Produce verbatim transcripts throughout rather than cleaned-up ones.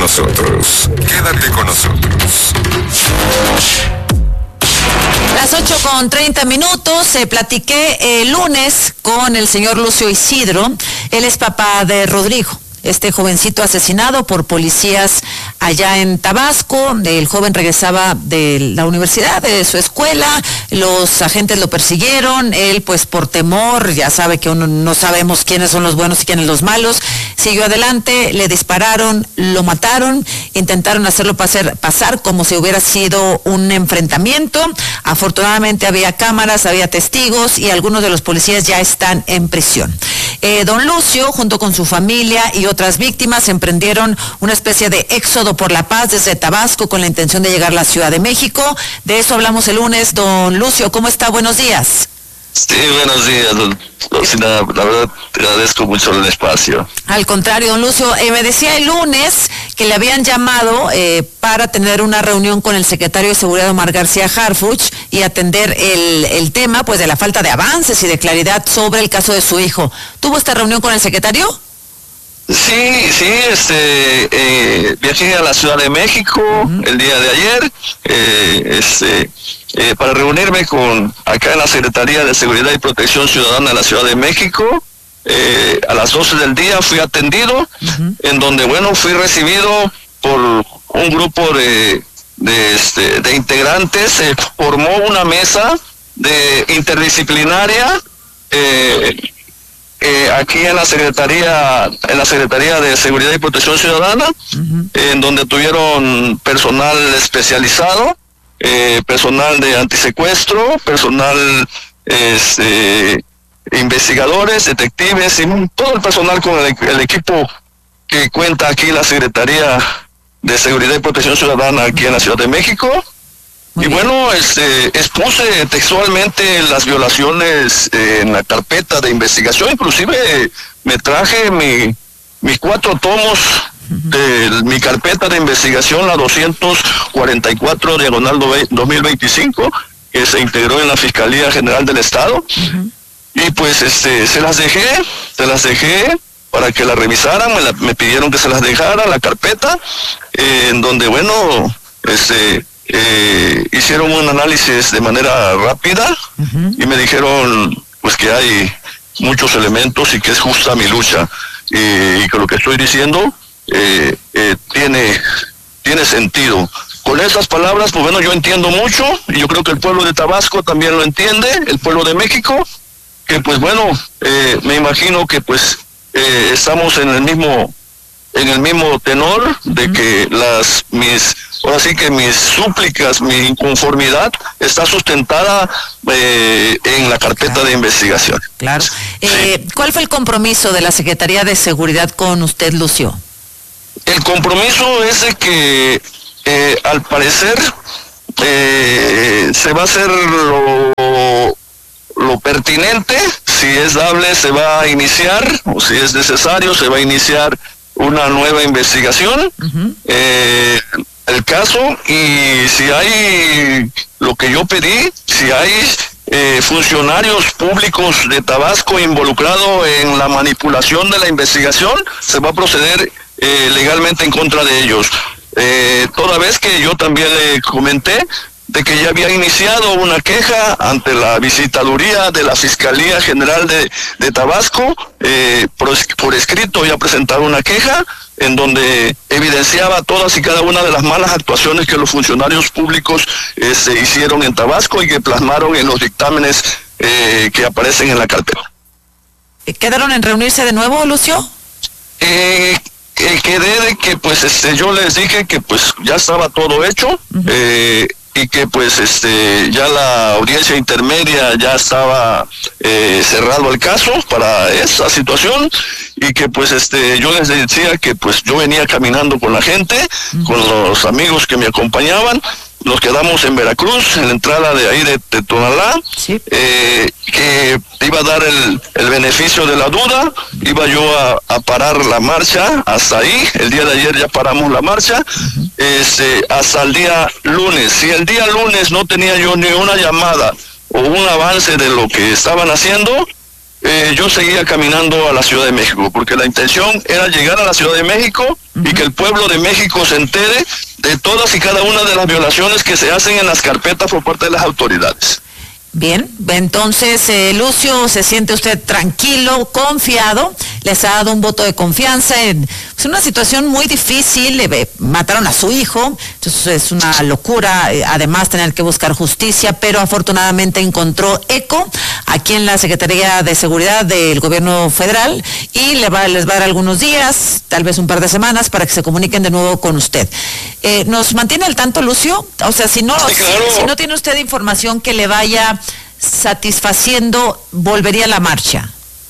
nosotros. Quédate con nosotros. Las ocho con treinta minutos, eh, platiqué el lunes con el señor Lucio Isidro. Él es papá de Rodrigo, este jovencito asesinado por policías allá en Tabasco. El joven regresaba de la universidad, de su escuela, los agentes lo persiguieron, él pues por temor, ya sabe que uno no sabemos quiénes son los buenos y quiénes los malos, siguió adelante, le dispararon, lo mataron, intentaron hacerlo pasar, pasar como si hubiera sido un enfrentamiento. Afortunadamente había cámaras, había testigos y algunos de los policías ya están en prisión. Eh, don Lucio, junto con su familia y otras víctimas, emprendieron una especie de éxodo por la paz desde Tabasco con la intención de llegar a la Ciudad de México. De eso hablamos el lunes. Don Lucio, ¿cómo está? Buenos días. Sí, buenos días, don Rosina. La verdad, te agradezco mucho el espacio. Al contrario, don Lucio, eh, me decía el lunes que le habían llamado eh, para tener una reunión con el secretario de Seguridad, Omar García Harfuch, y atender el, el tema pues de la falta de avances y de claridad sobre el caso de su hijo. ¿Tuvo esta reunión con el secretario? Sí, sí, este, eh, viajé a la Ciudad de México uh-huh. el día de ayer, eh, este, eh, para reunirme con, acá en la Secretaría de Seguridad y Protección Ciudadana de la Ciudad de México. Eh, a las doce del día fui atendido, uh-huh. en donde, bueno, fui recibido por un grupo de, de, este, de integrantes. Se formó una mesa de interdisciplinaria, eh, Eh, aquí en la Secretaría en la Secretaría de Seguridad y Protección Ciudadana, uh-huh. en donde tuvieron personal especializado, eh, personal de antisecuestro, personal este, investigadores, detectives y todo el personal con el, el equipo que cuenta aquí la Secretaría de Seguridad y Protección Ciudadana aquí en la Ciudad de México. Muy y bien. Bueno, este, expuse textualmente las violaciones eh, en la carpeta de investigación. Inclusive me traje mi, mis cuatro tomos de mi carpeta de investigación, la doscientos cuarenta y cuatro diagonal dos mil veinticinco, que se integró en la Fiscalía General del Estado. Uh-huh. Y pues este, se las dejé, se las dejé para que la revisaran. Me, la, me pidieron que se las dejara, la carpeta, eh, en donde, bueno, este... Eh, hicieron un análisis de manera rápida uh-huh. y me dijeron pues que hay muchos elementos y que es justa mi lucha, eh, y que lo que estoy diciendo eh, eh, tiene tiene sentido. Con esas palabras, pues bueno, yo entiendo mucho y yo creo que el pueblo de Tabasco también lo entiende, el pueblo de México, que pues bueno, eh, me imagino que pues eh, estamos en el mismo en el mismo tenor de que las mis ahora sí que mis súplicas, mi inconformidad está sustentada eh, en la carpeta claro. de investigación. Claro. Eh, sí. ¿Cuál fue el compromiso de la Secretaría de Seguridad con usted, Lucio? El compromiso es de que eh, al parecer eh, se va a hacer lo, lo pertinente, si es dable se va a iniciar, o si es necesario se va a iniciar una nueva investigación. Uh-huh. eh, el caso, y si hay lo que yo pedí, si hay eh, funcionarios públicos de Tabasco involucrados en la manipulación de la investigación, se va a proceder eh, legalmente en contra de ellos. Eh, toda vez que yo también le comenté de que ya había iniciado una queja ante la visitaduría de la Fiscalía General de, de Tabasco, eh, por, por escrito ya presentaron una queja en donde evidenciaba todas y cada una de las malas actuaciones que los funcionarios públicos eh, se hicieron en Tabasco y que plasmaron en los dictámenes eh, que aparecen en la carpeta. ¿Quedaron en reunirse de nuevo, Lucio? Eh, eh, quedé de que pues este yo les dije que pues ya estaba todo hecho, uh-huh. eh, y que pues este ya la audiencia intermedia ya estaba eh, cerrado el caso para esa situación, y que pues este yo les decía que pues yo venía caminando con la gente, uh-huh. con los amigos que me acompañaban. Nos quedamos en Veracruz, en la entrada de ahí de, de Tonalá, sí. eh, que iba a dar el, el beneficio de la duda, iba yo a, a parar la marcha hasta ahí. El día de ayer ya paramos la marcha, uh-huh. este, hasta el día lunes. Si el día lunes no tenía yo ni una llamada o un avance de lo que estaban haciendo, eh, yo seguía caminando a la Ciudad de México, porque la intención era llegar a la Ciudad de México uh-huh. y que el pueblo de México se entere de todas y cada una de las violaciones que se hacen en las carpetas por parte de las autoridades. Bien, entonces, eh, Lucio, ¿se siente usted tranquilo, confiado? Les ha dado un voto de confianza en pues, una situación muy difícil, eh, mataron a su hijo, entonces es una locura, eh, además tener que buscar justicia, pero afortunadamente encontró eco aquí en la Secretaría de Seguridad del Gobierno Federal y le va, les va a dar algunos días, tal vez un par de semanas, para que se comuniquen de nuevo con usted. Eh, ¿Nos mantiene al tanto, Lucio? O sea, si no, sí, claro. si, si no tiene usted información que le vaya satisfaciendo, volvería a la marcha.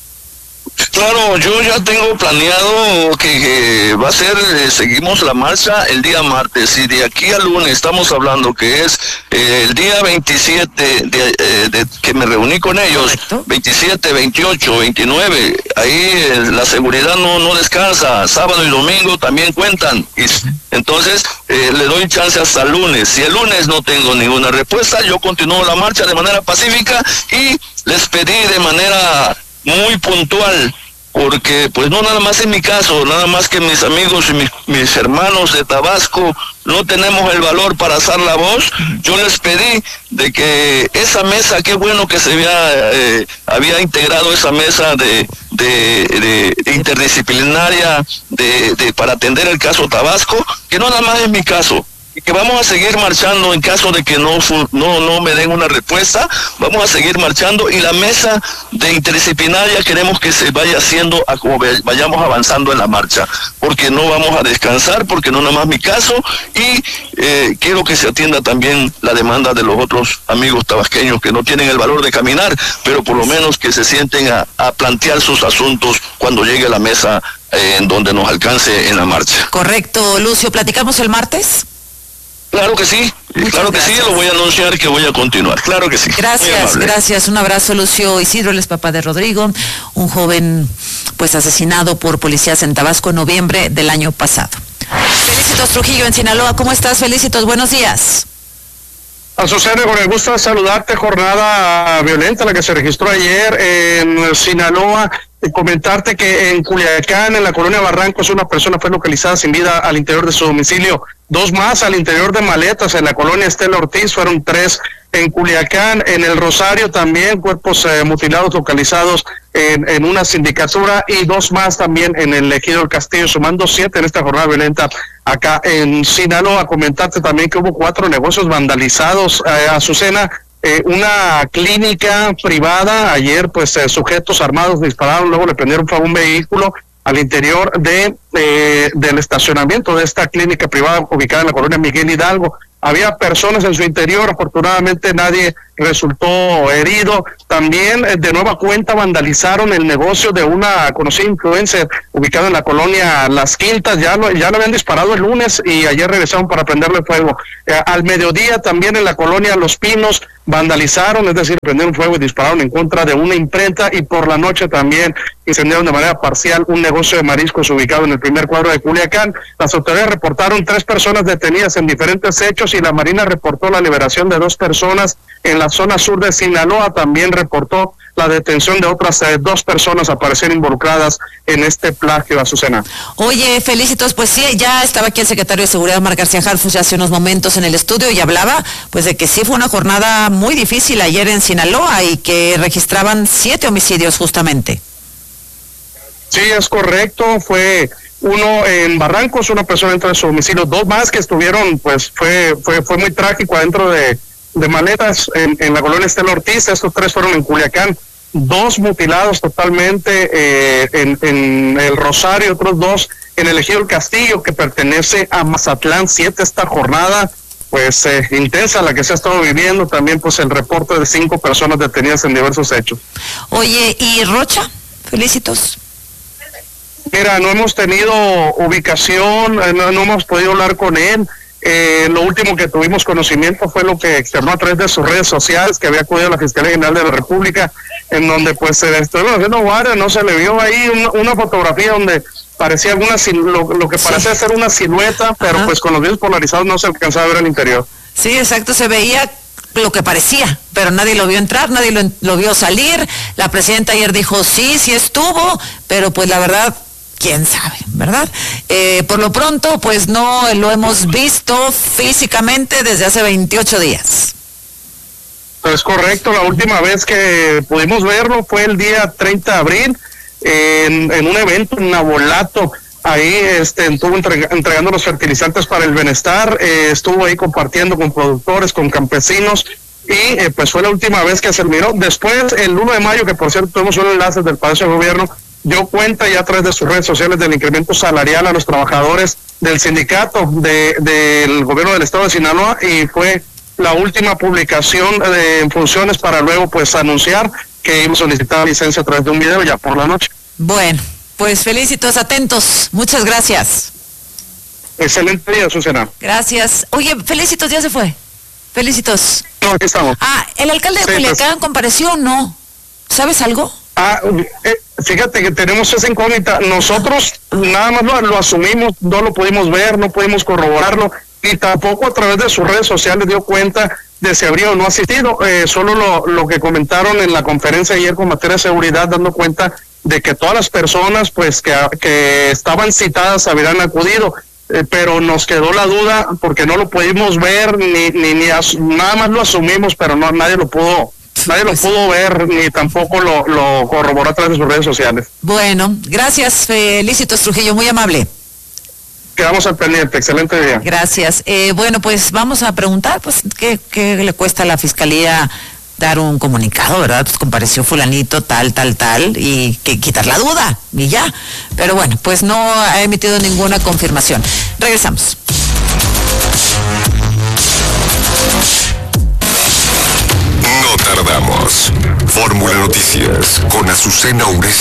Claro, yo ya tengo planeado que, que va a ser, eh, seguimos la marcha el día martes, y de aquí al lunes estamos hablando que es eh, el día veintisiete de, eh, de que me reuní con ellos. Correcto. veintisiete, veintiocho, veintinueve, ahí eh, la seguridad no, no descansa, sábado y domingo también cuentan, y entonces eh, le doy chance hasta el lunes. Si el lunes no tengo ninguna respuesta, yo continúo la marcha de manera pacífica y les pedí de manera muy puntual, porque pues no nada más en mi caso, nada más que mis amigos y mis, mis hermanos de Tabasco no tenemos el valor para alzar la voz. Yo les pedí de que esa mesa, qué bueno que se había, eh, había integrado esa mesa de, de, de, de interdisciplinaria de, de para atender el caso Tabasco, que no nada más es mi caso, y que vamos a seguir marchando en caso de que no no no me den una respuesta. Vamos a seguir marchando, y la mesa de interdisciplinaria queremos que se vaya haciendo a como vayamos avanzando en la marcha, porque no vamos a descansar, porque no nada más mi caso, y eh, quiero que se atienda también la demanda de los otros amigos tabasqueños que no tienen el valor de caminar, pero por lo menos que se sienten a, a plantear sus asuntos cuando llegue la mesa eh, en donde nos alcance en la marcha. Correcto, Lucio, ¿platicamos el martes? Claro que sí, Muchas claro gracias. que sí, lo voy a anunciar que voy a continuar, claro que sí. Gracias, gracias, un abrazo, Lucio Isidro, él es papá de Rodrigo, un joven pues asesinado por policías en Tabasco en noviembre del año pasado. Felicitos Trujillo en Sinaloa, ¿cómo estás? Felicitos, buenos días. Azucena, con el gusto de saludarte, jornada violenta la que se registró ayer en Sinaloa. Y comentarte que en Culiacán, en la colonia Barrancos, una persona fue localizada sin vida al interior de su domicilio. Dos más al interior de maletas en la colonia Estela Ortiz, fueron tres en Culiacán. En el Rosario también cuerpos eh, mutilados localizados en, en una sindicatura, y dos más también en el Ejido del Castillo, sumando siete en esta jornada violenta acá en Sinaloa. Comentarte también que hubo cuatro negocios vandalizados, eh, Azucena. Eh, una clínica privada, ayer pues eh, sujetos armados dispararon, luego le prendieron fuego a un vehículo al interior de eh, del estacionamiento de esta clínica privada ubicada en la colonia Miguel Hidalgo. Había personas en su interior, afortunadamente nadie resultó herido. También eh, de nueva cuenta vandalizaron el negocio de una conocida influencer ubicada en la colonia Las Quintas. Ya lo, ya lo habían disparado el lunes y ayer regresaron para prenderle fuego. Eh, al mediodía también en la colonia Los Pinos vandalizaron, es decir, prendieron fuego y dispararon en contra de una imprenta, y por la noche también incendiaron de manera parcial un negocio de mariscos ubicado en el primer cuadro de Culiacán. Las autoridades reportaron tres personas detenidas en diferentes hechos, y la Marina reportó la liberación de dos personas. En la zona sur de Sinaloa también reportó la detención de otras eh, dos personas aparecieron involucradas en este plagio, Azucena. Oye, Felicitos, pues sí, ya estaba aquí el secretario de Seguridad, Omar García Harfuch, hace unos momentos en el estudio, y hablaba pues de que sí fue una jornada muy difícil ayer en Sinaloa y que registraban siete homicidios justamente. Sí, es correcto, fue uno en Barrancos, una persona entra en su domicilio, dos más que estuvieron, pues fue fue fue muy trágico adentro de, de maletas en, en la colonia Estela Ortiz. Estos tres fueron en Culiacán, dos mutilados totalmente eh, en, en el Rosario, otros dos en el Ejido del Castillo, que pertenece a Mazatlán. Siete esta jornada pues eh, intensa la que se ha estado viviendo. También pues el reporte de cinco personas detenidas en diversos hechos. Oye, ¿y Rocha? Felicitos. Mira, no hemos tenido ubicación, no, no hemos podido hablar con él. Eh, lo último que tuvimos conocimiento fue lo que externó a través de sus redes sociales, que había acudido a la Fiscalía General de la República, en donde pues se estuvieron haciendo guardia, no se le vio ahí una, una fotografía donde parecía alguna lo, lo que parecía sí. ser una silueta, pero Ajá. pues con los videos polarizados no se alcanzaba a ver el interior. Sí, exacto, se veía lo que parecía, pero nadie lo vio entrar, nadie lo, lo vio salir. La presidenta ayer dijo, sí, sí estuvo, pero pues la verdad, quién sabe, ¿verdad? Eh, por lo pronto, pues no lo hemos visto físicamente desde hace veintiocho días. Es correcto, la última vez que pudimos verlo fue el día treinta de abril, en, en un evento en Nabolato. Ahí este, estuvo entrega, entregando los fertilizantes para el bienestar, eh, estuvo ahí compartiendo con productores, con campesinos, y eh, pues fue la última vez que se miró. Después, el uno de mayo, que por cierto tuvimos un enlace del Palacio de Gobierno, dio cuenta ya a través de sus redes sociales del incremento salarial a los trabajadores del sindicato de, del gobierno del estado de Sinaloa, y fue la última publicación de, en funciones para luego pues anunciar que íbamos a solicitar licencia a través de un video ya por la noche. Bueno, pues felicitos, atentos, muchas gracias. Excelente día, Susana. Gracias. Oye, felicitos, ya se fue. Felicitos. No, aquí estamos. Ah, ¿el alcalde de sí, Culiacán pues, compareció o no? ¿Sabes algo? Ah, eh, fíjate que tenemos esa incógnita. Nosotros nada más lo, lo asumimos, no lo pudimos ver, no pudimos corroborarlo, y tampoco a través de sus redes sociales dio cuenta de si habría o no asistido. Eh, solo lo, lo que comentaron en la conferencia ayer con materia de seguridad, dando cuenta de que todas las personas pues que, que estaban citadas habrían acudido, eh, pero nos quedó la duda porque no lo pudimos ver, ni, ni, ni as, nada más lo asumimos, pero no nadie lo pudo nadie lo pudo ver, ni tampoco lo, lo corroboró a través de sus redes sociales. Bueno, gracias, Felicitos Trujillo, muy amable. Quedamos al pendiente, excelente día. Gracias. Eh, bueno, pues vamos a preguntar, pues, ¿qué, qué le cuesta a la Fiscalía dar un comunicado, verdad? Pues compareció fulanito, tal, tal, tal, y que quitar la duda, y ya. Pero bueno, pues no ha emitido ninguna confirmación. Regresamos. No tardamos. Fórmula Noticias con Azucena Uresti.